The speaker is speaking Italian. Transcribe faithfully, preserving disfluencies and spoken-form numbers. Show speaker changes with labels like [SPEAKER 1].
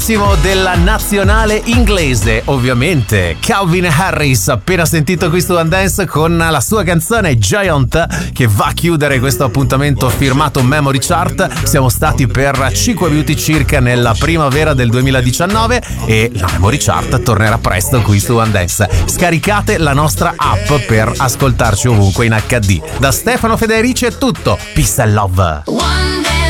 [SPEAKER 1] della nazionale inglese, ovviamente Calvin Harris, appena sentito qui su One Dance con la sua canzone Giant, che va a chiudere questo appuntamento firmato Memory Chart. Siamo stati per cinque minuti circa nella primavera del duemiladiciannove e la Memory Chart tornerà presto qui su One Dance. Scaricate la nostra app per ascoltarci ovunque in acca di. Da Stefano Federici è tutto, peace and love.